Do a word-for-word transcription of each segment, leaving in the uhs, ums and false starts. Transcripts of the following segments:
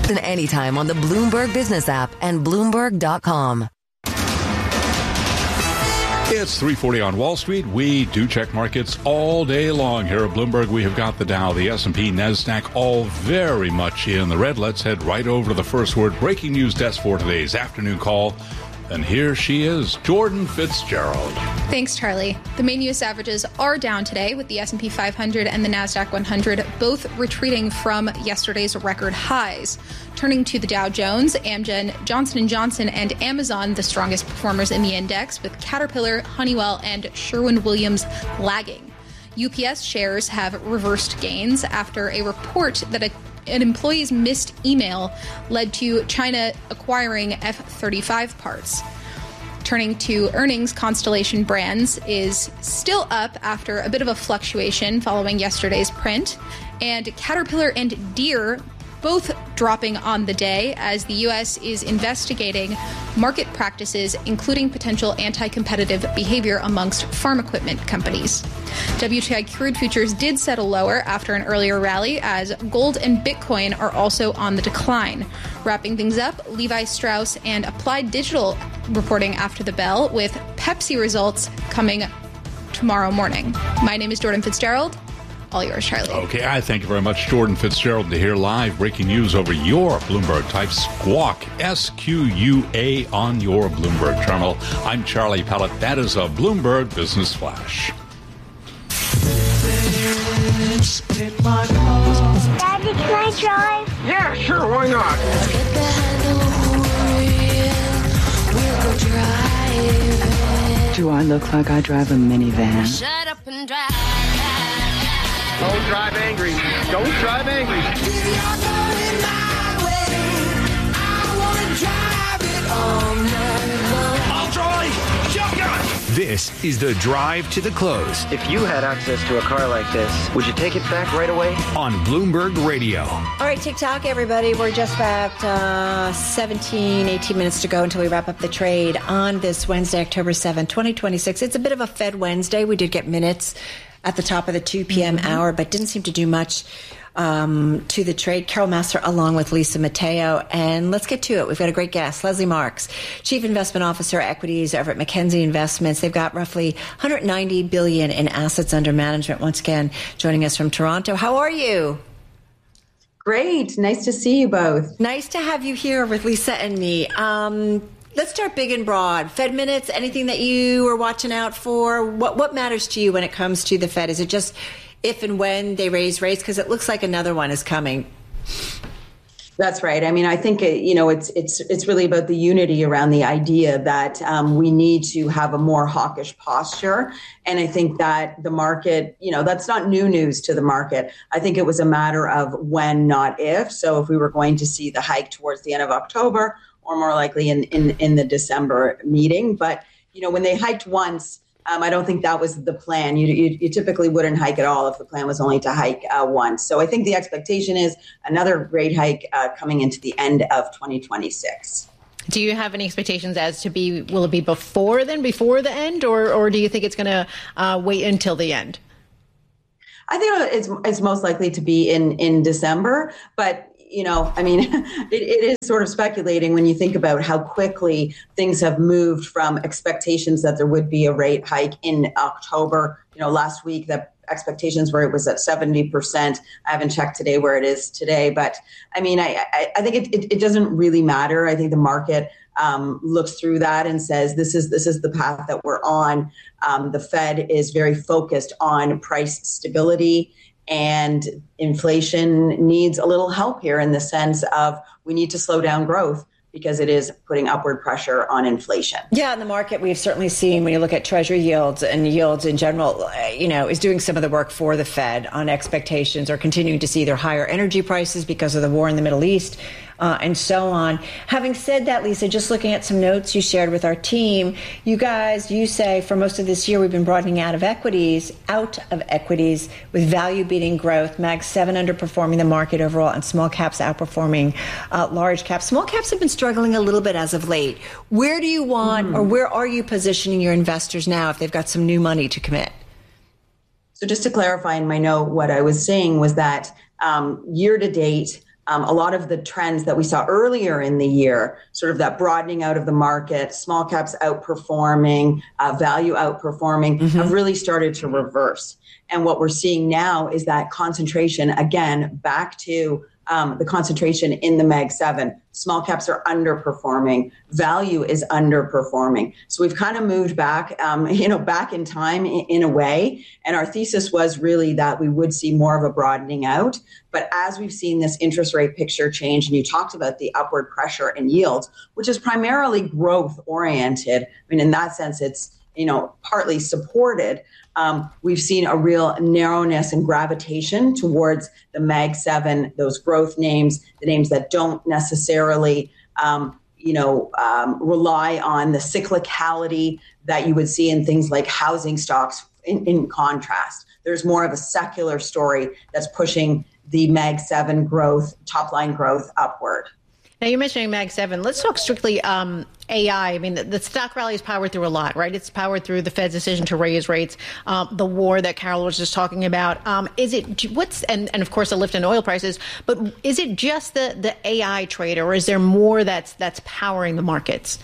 Listen anytime on the Bloomberg Business app and Bloomberg dot com. It's three forty on Wall Street. We do check markets all day long here at Bloomberg. We have got the Dow, the S and P, NASDAQ, all very much in the red. Let's head right over to the first word breaking news desk for today's afternoon call. And here she is, Jordan Fitzgerald. Thanks, Charlie. The main U S averages are down today, with the S and P five hundred and the NASDAQ one hundred both retreating from yesterday's record highs. Turning to the Dow Jones, Amgen, Johnson and Johnson, and Amazon the strongest performers in the index, with Caterpillar, Honeywell, and Sherwin-Williams lagging. U P S shares have reversed gains after a report that a An employee's missed email led to China acquiring F thirty-five parts. Turning to earnings, Constellation Brands is still up after a bit of a fluctuation following yesterday's print, and Caterpillar and Deere both dropping on the day as the U S is investigating market practices, including potential anti-competitive behavior amongst farm equipment companies. W T I crude futures did settle lower after an earlier rally, as gold and Bitcoin are also on the decline. Wrapping things up, Levi Strauss and Applied Digital reporting after the bell, with Pepsi results coming tomorrow morning. My name is Jordan Fitzgerald. All yours, Charlie. Okay, I thank you very much, Jordan Fitzgerald, to hear live breaking news over your Bloomberg. Type Squawk, S Q U A, on your Bloomberg terminal. I'm Charlie Pellet. That is a Bloomberg Business Flash. Daddy, can I drive? Yeah, sure, why not? Let's get behind the wheel. We'll go driving. Do I look like I drive a minivan? Shut up and drive. Don't drive angry. Don't drive angry. I'll drive. Shotgun. This is the drive to the close If you had access to a car like this, would you take it back right away? on Bloomberg Radio. All right, TikTok, everybody. We're just about uh, seventeen, eighteen minutes to go until we wrap up the trade on this Wednesday, October seventh, twenty twenty-six. It's a bit of a Fed Wednesday. We did get minutes at the top of the two p.m. Mm-hmm. hour, but didn't seem to do much um, to the trade. Carol Massar along with Lisa Mateo. And let's get to it. We've got a great guest, Leslie Marks, Chief Investment Officer, Equities over at McKenzie Investments. They've got roughly one hundred ninety billion dollars in assets under management. Once again, joining us from Toronto. How are you? Great. Nice to see you both. Nice to have you here with Lisa and me. Um, let's start big and broad. Fed minutes, anything that you are watching out for? What what matters to you when it comes to the Fed? Is it just if and when they raise rates? Because it looks like another one is coming. That's right. I mean, I think, it, you know, it's it's it's really about the unity around the idea that um, we need to have a more hawkish posture. And I think that the market, you know, that's not new news to the market. I think it was a matter of when, not if. So if we were going to see the hike towards the end of October, or more likely in, in, in the December meeting. But, you know, when they hiked once, um, I don't think that was the plan. You, you, you typically wouldn't hike at all if the plan was only to hike uh, once. So I think the expectation is another rate hike uh, coming into the end of twenty twenty-six. Do you have any expectations as to be, will it be before then, before the end, or, or do you think it's going to uh, wait until the end? I think it's, it's most likely to be in, in December, but you know, I mean, it, it is sort of speculating when you think about how quickly things have moved from expectations that there would be a rate hike in October. You know, last week the expectations were it was at seventy percent. I haven't checked today where it is today, but I mean, I, I, I think it, it, it doesn't really matter. I think the market um, looks through that and says this is this is the path that we're on. Um, the Fed is very focused on price stability. And inflation needs a little help here in the sense of we need to slow down growth because it is putting upward pressure on inflation. Yeah, in the market, we've certainly seen when you look at Treasury yields and yields in general, you know, is doing some of the work for the Fed on expectations or continuing to see their higher energy prices because of the war in the Middle East. Uh, and so on. Having said that, Lisa, just looking at some notes you shared with our team, you guys, you say for most of this year we've been broadening out of equities, out of equities with value beating growth, Mag seven underperforming the market overall, and small caps outperforming uh, large caps. Small caps have been struggling a little bit as of late. Where do you want, mm-hmm. or where are you positioning your investors now if they've got some new money to commit? So just to clarify in my note, what I was saying was that um, year to date, um, a lot of the trends that we saw earlier in the year, sort of that broadening out of the market, small caps outperforming, uh, value outperforming, mm-hmm. have really started to reverse. And what we're seeing now is that concentration, again, back to um, the concentration in the Mag seven. Small caps are underperforming. Value is underperforming. So we've kind of moved back, um, you know, back in time in, in a way. And our thesis was really that we would see more of a broadening out. But as we've seen this interest rate picture change, and you talked about the upward pressure in yields, which is primarily growth oriented. I mean, in that sense, it's, you know, partly supported. Um, we've seen a real narrowness and gravitation towards the Mag seven, those growth names, the names that don't necessarily, um, you know, um, rely on the cyclicality that you would see in things like housing stocks. In, in contrast, there's more of a secular story that's pushing the Mag seven growth, top line growth upward. Now, you're mentioning Mag seven. Let's talk strictly um, A I. I mean, the, the stock rally is powered through a lot, right? It's powered through the Fed's decision to raise rates, um, the war that Carol was just talking about. Um, is it what's and, and of course, a lift in oil prices. But is it just the, the A I trader, or is there more that's that's powering the markets?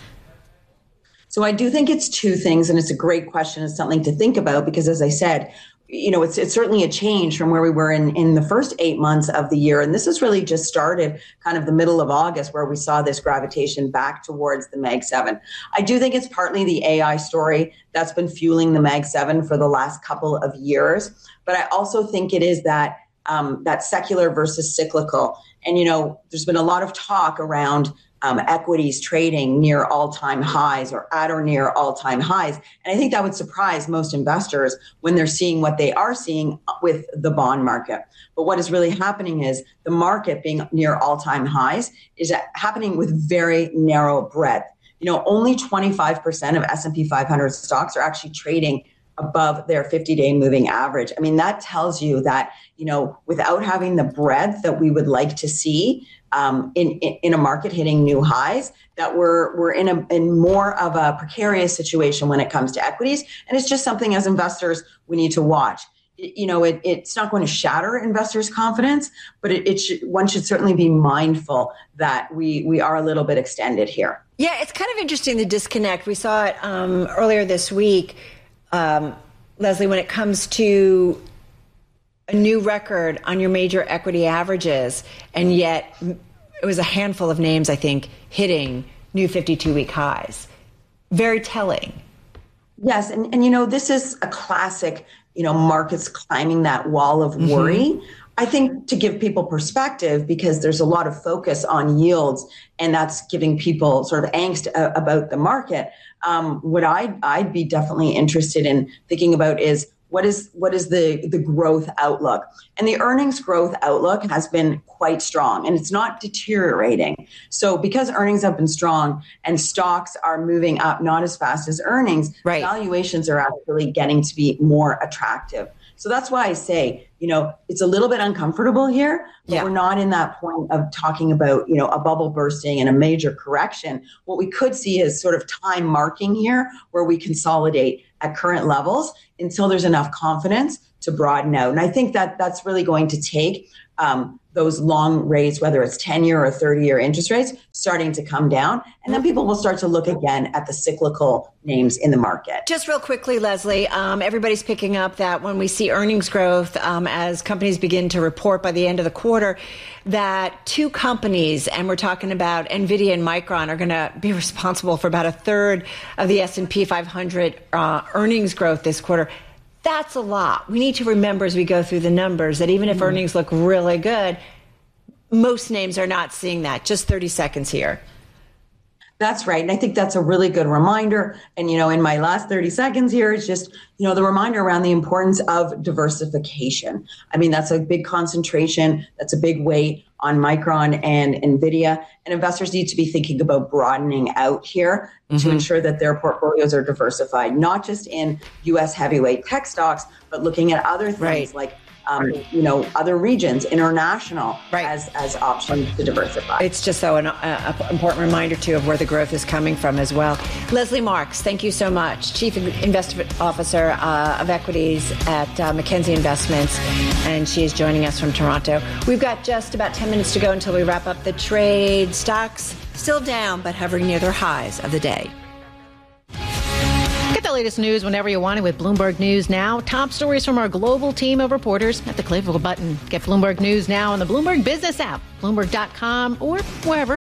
So I do think it's two things, and it's a great question. It's something to think about because, as I said, you know, it's it's certainly a change from where we were in, in the first eight months of the year. And this has really just started kind of the middle of August where we saw this gravitation back towards the Mag seven. I do think it's partly the A I story that's been fueling the Mag seven for the last couple of years. But I also think it is that um, that secular versus cyclical. And, you know, there's been a lot of talk around Um, equities trading near all-time highs or at or near all-time highs. And I think that would surprise most investors when they're seeing what they are seeing with the bond market. But what is really happening is the market being near all-time highs is happening with very narrow breadth. You know, only twenty-five percent of S and P five hundred stocks are actually trading above their fifty-day moving average. I mean, that tells you that, you know, without having the breadth that we would like to see um, in, in in a market hitting new highs, that we're we're in a in more of a precarious situation when it comes to equities. And it's just something as investors we need to watch. It, you know, it, it's not going to shatter investors' confidence, but it, it should, one should certainly be mindful that we we are a little bit extended here. Yeah, it's kind of interesting, the disconnect. We saw it um, earlier this week. Um, Leslie, when it comes to a new record on your major equity averages, and yet it was a handful of names, I think, hitting new fifty-two week highs. Very telling. Yes. And, and, you know, this is a classic, you know, markets climbing that wall of worry. Mm-hmm. I think to give people perspective, because there's a lot of focus on yields, and that's giving people sort of angst uh, about the market. Um, what I'd, I'd be definitely interested in thinking about is what is what is the, the growth outlook? And the earnings growth outlook has been quite strong, and it's not deteriorating. So because earnings have been strong and stocks are moving up not as fast as earnings, right, valuations are actually getting to be more attractive. So that's why I say, you know, it's a little bit uncomfortable here, but yeah, we're not in that point of talking about, you know, a bubble bursting and a major correction. What we could see is sort of time marking here where we consolidate at current levels until there's enough confidence to broaden out. And I think that that's really going to take um, those long rates, whether it's ten-year or thirty-year interest rates, starting to come down. And then people will start to look again at the cyclical names in the market. Just real quickly, Leslie, um, everybody's picking up that when we see earnings growth, um, as companies begin to report by the end of the quarter, that two companies, and we're talking about NVIDIA and Micron, are going to be responsible for about a third of the S and P five hundred uh, earnings growth this quarter. That's a lot. We need to remember as we go through the numbers that even if mm. earnings look really good, most names are not seeing that. Just thirty seconds here. That's right. And I think that's a really good reminder. And, you know, in my last thirty seconds here, it's just, you know, the reminder around the importance of diversification. I mean, that's a big concentration. That's a big weight on Micron and NVIDIA. And investors need to be thinking about broadening out here mm-hmm. to ensure that their portfolios are diversified, not just in U S heavyweight tech stocks, but looking at other things right. like um, you know, other regions, international, right. as, as options to diversify. It's just so an uh, important reminder, too, of where the growth is coming from as well. Leslie Marks, thank you so much. Chief Investment Officer uh, of Equities at uh, McKenzie Investments, and she is joining us from Toronto. We've got just about ten minutes to go until we wrap up the trade. Stocks still down, but hovering near their highs of the day. Get the latest news whenever you want it with Bloomberg News Now. Top stories from our global team of reporters at the click of a button. Get Bloomberg News Now on the Bloomberg Business app, Bloomberg dot com, or wherever